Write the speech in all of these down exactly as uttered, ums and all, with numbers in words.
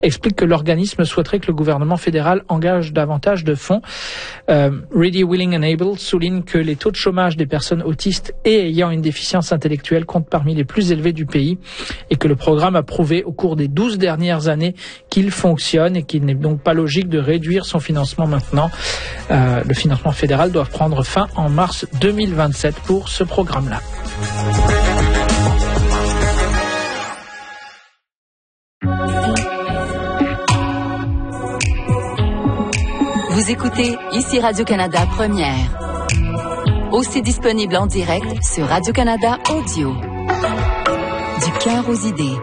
explique que l'organisme souhaiterait que le gouvernement fédéral engage davantage de fonds. Euh, Ready, Willing and Able souligne que les taux de chômage des personnes autistes et ayant une déficience intellectuelle comptent parmi les plus élevés du pays et que le programme a prouvé au cours des douze dernières années qu'il fonctionne et qu'il n'est donc pas logique de réduire son financement maintenant. Euh, le financement fédéral doit prendre fin en mars deux mille vingt-sept pour ce programme-là. Vous écoutez ici Radio-Canada Première. Aussi disponible en direct sur Radio-Canada Audio. Du cœur aux idées.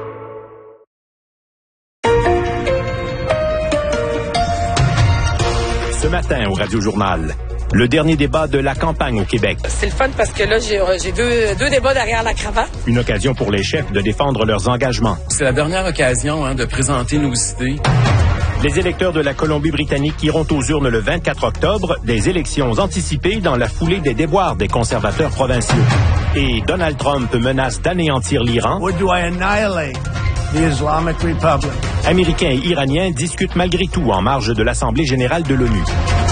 Ce matin au Radio-Journal, le dernier débat de la campagne au Québec. C'est le fun parce que là, j'ai, j'ai deux, deux débats derrière la cravate. Une occasion pour les chefs de défendre leurs engagements. C'est la dernière occasion hein, de présenter nos idées. Les électeurs de la Colombie-Britannique iront aux urnes le vingt-quatre octobre, des élections anticipées dans la foulée des déboires des conservateurs provinciaux. Et Donald Trump menace d'anéantir l'Iran. Or do I annihilate the Islamic Republic? Américains et Iraniens discutent malgré tout en marge de l'Assemblée générale de l'ONU.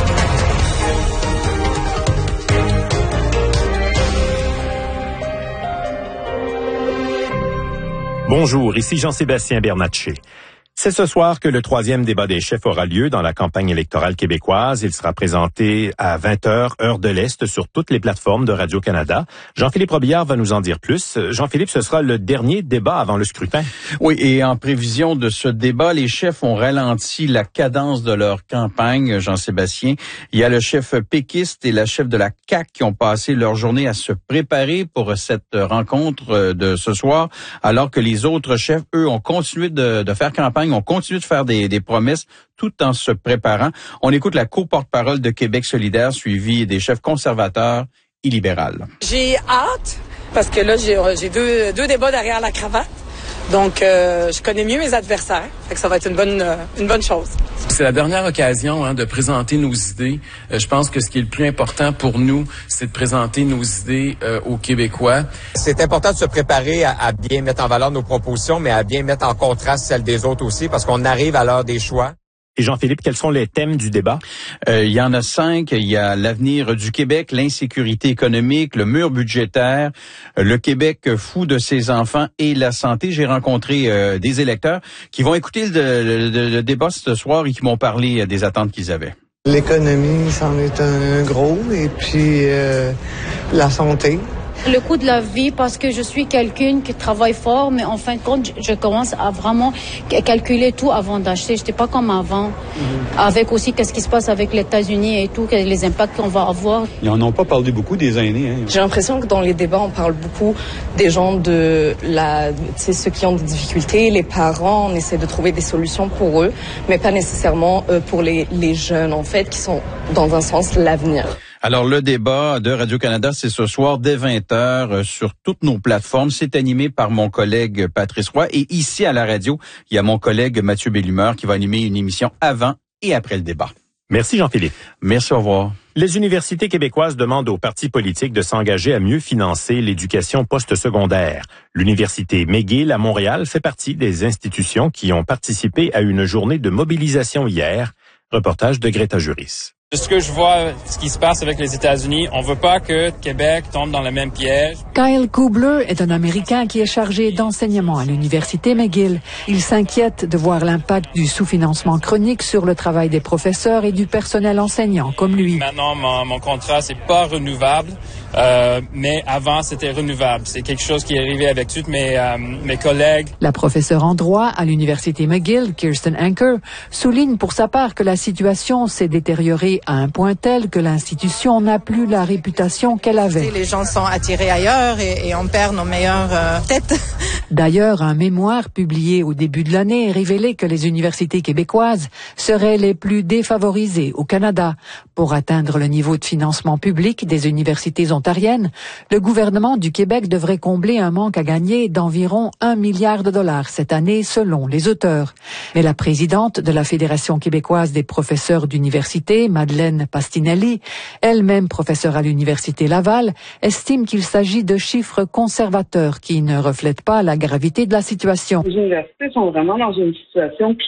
Bonjour, ici Jean-Sébastien Bernatchez. C'est ce soir que le troisième débat des chefs aura lieu dans la campagne électorale québécoise. Il sera présenté à vingt heures, heure de l'Est, sur toutes les plateformes de Radio-Canada. Jean-Philippe Robillard va nous en dire plus. Jean-Philippe, ce sera le dernier débat avant le scrutin. Oui, et en prévision de ce débat, les chefs ont ralenti la cadence de leur campagne, Jean-Sébastien. Il y a le chef péquiste et la chef de la C A Q qui ont passé leur journée à se préparer pour cette rencontre de ce soir, alors que les autres chefs, eux, ont continué de, de faire campagne. On continue de faire des, des promesses tout en se préparant. On écoute la co-porte-parole de Québec solidaire, suivie des chefs conservateurs et libérales. J'ai hâte, parce que là, j'ai, j'ai deux, deux débats derrière la cravate. Donc, euh, je connais mieux mes adversaires. Fait que ça va être une bonne, euh, une bonne chose. C'est la dernière occasion hein, de présenter nos idées. Euh, je pense que ce qui est le plus important pour nous, c'est de présenter nos idées euh, aux Québécois. C'est important de se préparer à, à bien mettre en valeur nos propositions, mais à bien mettre en contraste celles des autres aussi, parce qu'on arrive à l'heure des choix. Et Jean-Philippe, quels sont les thèmes du débat? Euh, il y en a cinq. Il y a l'avenir du Québec, l'insécurité économique, le mur budgétaire, le Québec fou de ses enfants et la santé. J'ai rencontré euh, des électeurs qui vont écouter le, le, le débat ce soir et qui m'ont parlé des attentes qu'ils avaient. L'économie, c'en est un gros, et puis euh, la santé. Le coût de la vie, parce que je suis quelqu'un qui travaille fort, mais en fin de compte, je commence à vraiment calculer tout avant d'acheter. Je n'étais pas comme avant, mmh. avec aussi qu'est-ce qui se passe avec les États-Unis et tout, les impacts qu'on va avoir. Ils n'en ont pas parlé beaucoup des aînés. Hein. J'ai l'impression que dans les débats, on parle beaucoup des gens de la, tu sais, ceux qui ont des difficultés, les parents, on essaie de trouver des solutions pour eux, mais pas nécessairement euh, pour les, les jeunes, en fait, qui sont, dans un sens, l'avenir. Alors, le débat de Radio-Canada, c'est ce soir dès vingt heures sur toutes nos plateformes. C'est animé par mon collègue Patrice Roy. Et ici, à la radio, il y a mon collègue Mathieu Bellumeur qui va animer une émission avant et après le débat. Merci Jean-Philippe. Merci, au revoir. Les universités québécoises demandent aux partis politiques de s'engager à mieux financer l'éducation postsecondaire. L'université McGill à Montréal fait partie des institutions qui ont participé à une journée de mobilisation hier. Reportage de Greta Juris. De ce que je vois, ce qui se passe avec les États-Unis, on veut pas que Québec tombe dans le même piège. Kyle Kubler est un Américain qui est chargé d'enseignement à l'université McGill. Il s'inquiète de voir l'impact du sous-financement chronique sur le travail des professeurs et du personnel enseignant comme lui. Maintenant, mon, mon contrat, c'est pas renouvelable, euh, mais avant, c'était renouvelable. C'est quelque chose qui est arrivé avec toutes mes, euh, mes collègues. La professeure en droit à l'université McGill, Kirsten Anker, souligne pour sa part que la situation s'est détériorée à un point tel que l'institution n'a plus la réputation qu'elle avait. Les gens sont attirés ailleurs et, et on perd nos meilleures euh, têtes. D'ailleurs, un mémoire publié au début de l'année révélait que les universités québécoises seraient les plus défavorisées au Canada. Pour atteindre le niveau de financement public des universités ontariennes, le gouvernement du Québec devrait combler un manque à gagner d'environ un milliard de dollars cette année, selon les auteurs. Mais la présidente de la Fédération québécoise des professeurs d'université, Madeleine Pastinelli, elle-même professeure à l'université Laval, estime qu'il s'agit de chiffres conservateurs qui ne reflètent pas la gravité de la situation. Les universités sont vraiment dans une situation